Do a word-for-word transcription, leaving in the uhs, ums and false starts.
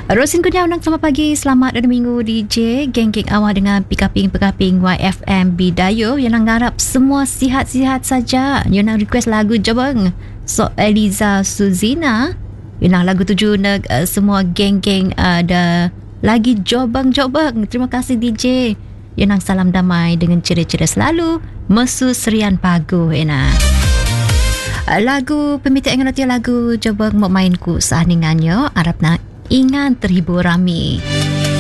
Rosin Kurniawan, selamat pagi, selamat hari minggu D J. Geng-geng awak dengan pikaping-pikaping Y F M Bidayo yang nak harap semua sihat-sihat saja. Yang nak request lagu Jabang So Eliza Suzina. Yang nak lagu tuju nak uh, semua geng-geng ada uh, lagi jobang-jobang. Terima kasih D J. Yang nak salam damai dengan ceria-ceria selalu. Mesu Serian Pagu Ena. Lagu pemitik yang lagu Jabang mau mainku saningannya Arab nak ingat terhibur rami.